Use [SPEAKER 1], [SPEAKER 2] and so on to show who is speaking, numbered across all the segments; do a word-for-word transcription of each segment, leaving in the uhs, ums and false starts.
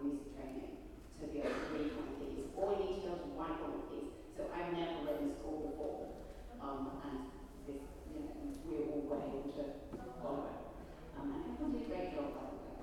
[SPEAKER 1] the music training to be able to read one of these, or you need to be able to write one of these. So I've never written a score before, um, and this, you know, we all were able to follow it. Um, and everyone did a great job, by the way.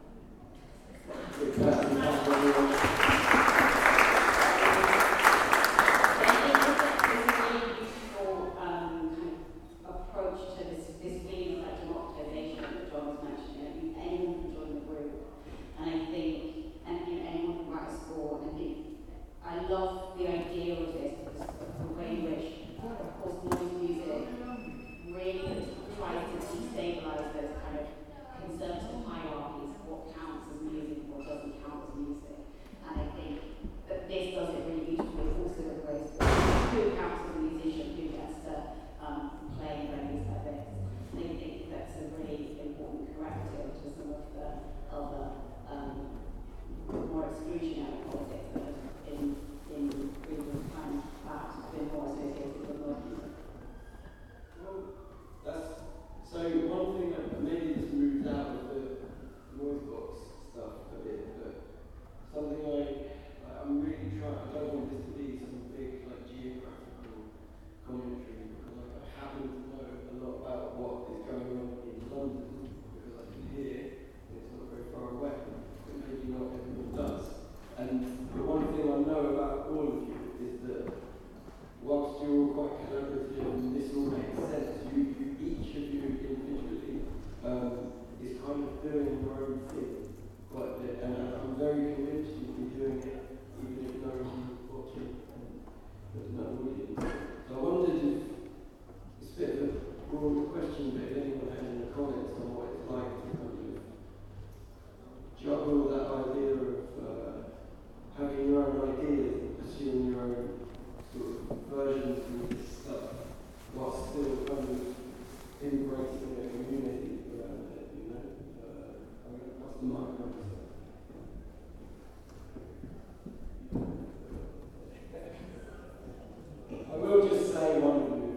[SPEAKER 1] Approach to this, this feeling of like democratization that John was mentioning. I mean, anyone can join the group, and I think, and you know, anyone can write a score. And I think I love the idea of this because of the way in which, of course, noise music really tries to destabilize those kind of conservative hierarchies of what counts as music and what doesn't count as music. And I think that this does it really beautifully. Also, with ways who counts as a musician, who gets to um, play venues like this. And I think that's a really important corrective to some of the other um, more exclusionary politics that have in, in recent times perhaps been more associated with noise music.
[SPEAKER 2] Well, that's so one thing that maybe this moves out of the noise box stuff a bit, but something like, like I'm really trying, I don't want this to be some big like geographical commentary, because like, I happen to know a lot about what is going on in London, because I can hear and it's not very far away, but maybe not everyone does. And the one thing I know about all of you is that whilst you're all quite collaborative and this all makes sense, you, you each of you individually um, is kind of doing your own thing quite a bit, and I'm very convinced you'll be doing it even if no one's watching and there's no audience. So I wondered if it's a bit of a broad question, but if anyone had any comments on what it's like to kind of juggle that idea of uh, having your own ideas and pursuing your own sort of versions of this stuff, while still kind of embracing a community around it, you know? Uh, I'm going to pass the mic on to I will just say one of you.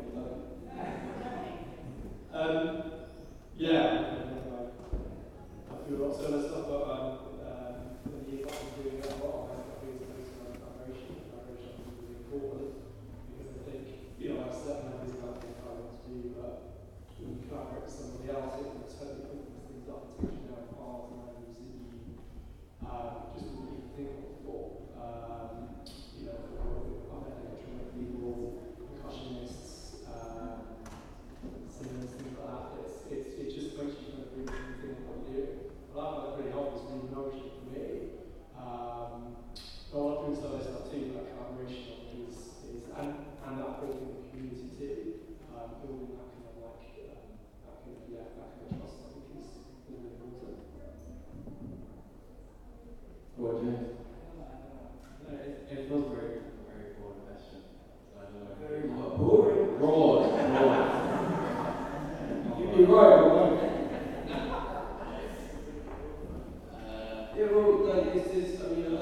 [SPEAKER 3] Um, yeah, I feel lots of other stuff, but um, um, when you what I'm doing that, what I'm doing is based on collaboration. Collaboration is really important because I think, you know, I have certain ideas about things I want to do, but when you collaborate with somebody else, it can totally opens things up, takes you down paths and avenues that you um, just wouldn't even think of before. Um, you know, I've met electronic people, percussionists, um, singers, things like that. It's, it's, it just makes you kind of really think what you do. But I find that really helpful, it's really nourishing for me. Um, but I want to do some other stuff too, like collaboration is, is and, and that building the community too, um, building that kind of like, um, that kind of, yeah, that kind of trust I think is really important.
[SPEAKER 2] What, James?
[SPEAKER 4] No, it, it was a very, very broad question. So I don't know.
[SPEAKER 2] Very boring.
[SPEAKER 4] Broad, broad.
[SPEAKER 2] You'd be right, won't you?
[SPEAKER 4] Uh,
[SPEAKER 2] Yeah, well, like, this is, I mean,